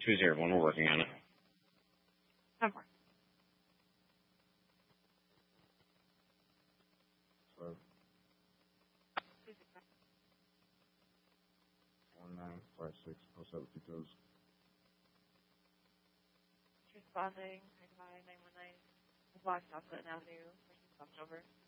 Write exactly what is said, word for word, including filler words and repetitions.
two zero one, we're working on it. No more. So, one nine five six oh seven details. Responding, nine nine one nine, blocked off Clinton Avenue, bumped over.